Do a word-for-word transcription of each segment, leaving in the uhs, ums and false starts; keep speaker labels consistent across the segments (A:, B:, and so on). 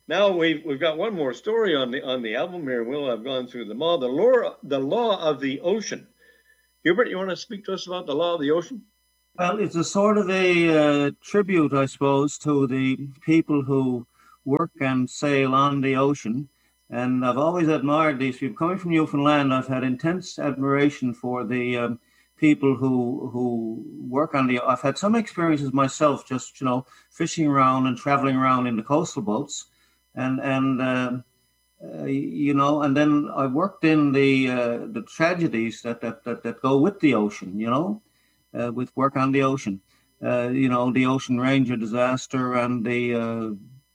A: Now we've we've got one more story on the on the album here. We'll have gone through them all. The law the law of the ocean. Hubert, you want to speak to us about the law of the ocean?
B: Well, it's a sort of a uh, tribute, I suppose, to the people who work and sail on the ocean. And I've always admired these people. Coming from Newfoundland, I've had intense admiration for the um, people who who work on the. I've had some experiences myself, just you know, fishing around and traveling around in the coastal boats, and and uh, uh, you know, and then I worked in the uh, the tragedies that, that that that go with the ocean, you know uh, with work on the ocean. Uh, you know, the Ocean Ranger disaster and the uh,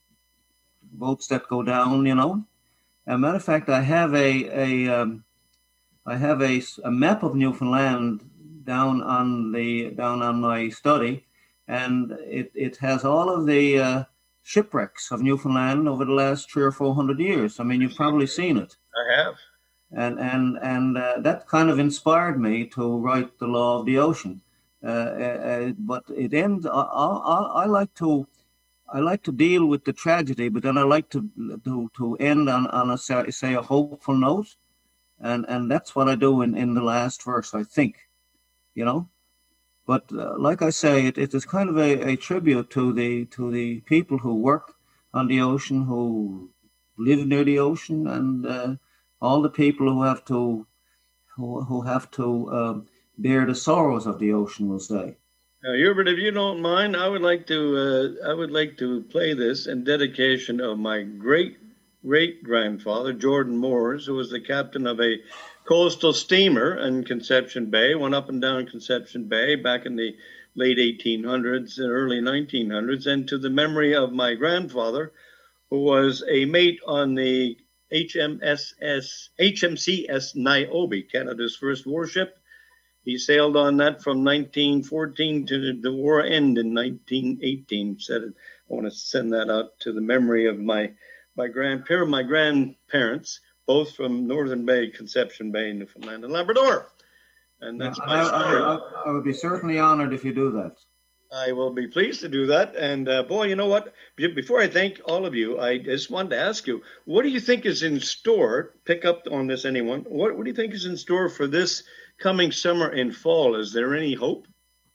B: boats that go down. You know, as a matter of fact, I have a a um, I have a, a map of Newfoundland down on the down on my study, and it it has all of the uh, shipwrecks of Newfoundland over the last three or four hundred years. I mean, you've probably seen it.
A: I have.
B: And and and uh, that kind of inspired me to write the Law of the Ocean. Uh, uh, but it ends. I, I, I like to, I like to deal with the tragedy, but then I like to to, to end on, on a say a hopeful note, and and that's what I do in, in the last verse, I think, you know. But uh, like I say, it, it is kind of a, a tribute to the to the people who work on the ocean, who live near the ocean, and uh, all the people who have to who, who have to uh, bear the sorrows of the ocean, we'll say.
A: Now, Hubert, if you don't mind, I would like to uh, I would like to play this in dedication of my great great grandfather, Jordan Moores, who was the captain of a coastal steamer in Conception Bay, went up and down Conception Bay back in the late eighteen hundreds and early nineteen hundreds, and to the memory of my grandfather, who was a mate on the H M S S H M C S Niobe, Canada's first warship. He sailed on that from nineteen fourteen to the war end in nineteen eighteen. Said it, I want to send that out to the memory of my my grandparents, my grandparents, both from Northern Bay, Conception Bay, Newfoundland and Labrador. And that's
B: yeah,
A: my
B: I,
A: story.
B: I, I would be certainly honored if you do that.
A: I will be pleased to do that. And uh, boy, you know what? Before I thank all of you, I just wanted to ask you, what do you think is in store? Pick up on this, anyone. What, what do you think is in store for this coming summer and fall? Is there any hope?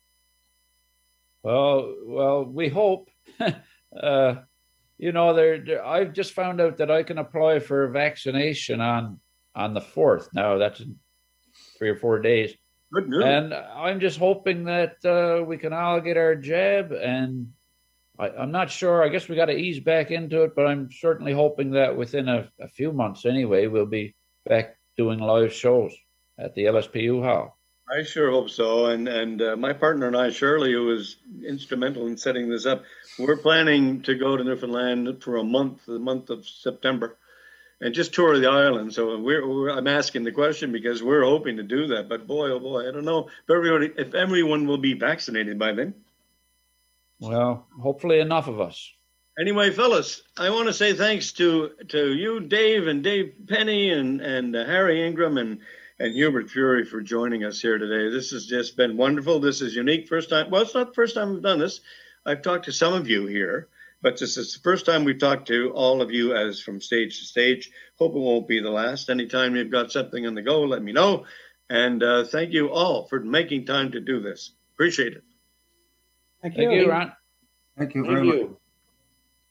C: Well, well, we hope. uh, you know, there, there. I've just found out that I can apply for vaccination on on the fourth. Now that's in three or four days.
A: Good news.
C: And I'm just hoping that uh, we can all get our jab. And I, I'm not sure. I guess we got to ease back into it, but I'm certainly hoping that within a, a few months anyway, we'll be back doing live shows at the L S P U Hall.
A: I sure hope so. And and uh, my partner and I, Shirley, who was instrumental in setting this up, we're planning to go to Newfoundland for a month, the month of September, and just tour the island. So we're, we're I'm asking the question because we're hoping to do that. But boy, oh boy, I don't know if everybody, if everyone will be vaccinated by then.
C: Well, hopefully enough of us.
A: Anyway, fellas, I want to say thanks to to you, Dave, and Dave Penny, and and uh, Harry Ingram, and and Hubert Fury for joining us here today. This has just been wonderful. This is unique. First time. Well, it's not the first time we've done this. I've talked to some of you here, but this is the first time we've talked to all of you as from stage to stage. Hope it won't be the last. Anytime you've got something on the go, let me know. And uh, thank you all for making time to do this. Appreciate it.
C: Thank you, Thank you Ron.
B: Thank you very much.